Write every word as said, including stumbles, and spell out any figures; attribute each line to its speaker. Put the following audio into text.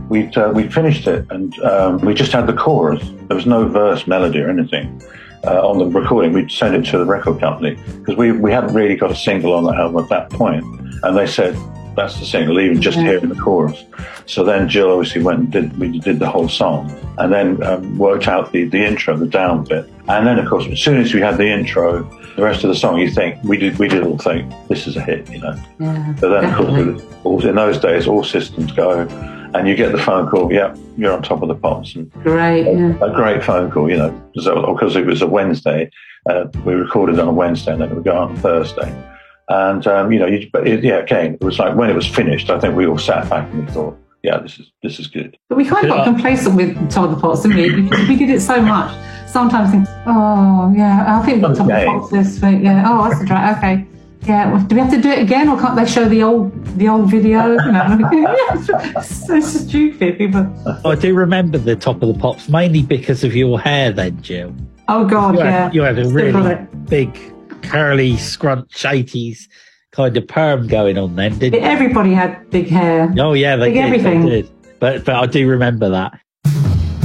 Speaker 1: we uh, we finished it, and um, we just had the chorus. There was no verse, melody, or anything uh, on the recording. We'd sent it to the record company because we we hadn't really got a single on that album at that point, and they said that's the single, even just
Speaker 2: Yeah.
Speaker 1: hearing the chorus. So then Jill obviously went and did we did the whole song, and then um, worked out the the intro, the down bit, and then of course as soon as we had the intro, the rest of the song, you think we did we did all think this is a hit, you know.
Speaker 2: Yeah.
Speaker 1: So then, of course,
Speaker 2: Definitely.
Speaker 1: it was all, in those days, all systems go, and you get the phone call. Yeah, you're on Top of the Pops, and
Speaker 2: Great. Yeah.
Speaker 1: a great phone call, you know, because it was a Wednesday. Uh, we recorded on a Wednesday, and then it would go out on Thursday. And um, you know, you, but it, yeah, again, it was like when it was finished, I think we all sat back and we thought, yeah, this is this is good.
Speaker 2: But we kind of got
Speaker 3: Yeah.
Speaker 2: complacent with Top of the Pops, didn't we? Because we did it so much. Sometimes think, oh yeah, I think we've got Top of the
Speaker 1: Okay.
Speaker 2: Pops this week. Yeah. Oh, that's the track. Okay. Yeah. Well, do we have to do it again, or can't they show the old the old video? You know, it's so stupid. People.
Speaker 3: I do remember the Top of the Pops, mainly because of your hair then, Jill.
Speaker 2: Oh God,
Speaker 3: You
Speaker 2: yeah.
Speaker 3: had, you had a
Speaker 2: Still
Speaker 3: really
Speaker 2: got it.
Speaker 3: big, curly, scrunch eighties kind of perm going on then, didn't you?
Speaker 2: Everybody had big hair.
Speaker 3: Oh, yeah, they
Speaker 2: Big
Speaker 3: did.
Speaker 2: everything.
Speaker 3: They did. But, but I do remember that.